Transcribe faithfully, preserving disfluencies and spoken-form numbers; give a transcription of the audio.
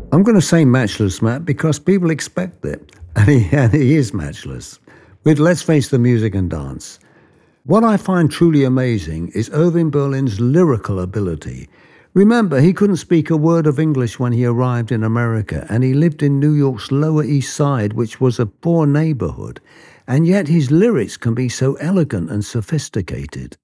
I'm going to say matchless, Matt, because people expect it. And he, and he is matchless. With Let's Face the Music and Dance. What I find truly amazing is Irving Berlin's lyrical ability. Remember, he couldn't speak a word of English when he arrived in America, and he lived in New York's Lower East Side, which was a poor neighborhood. And yet his lyrics can be so elegant and sophisticated.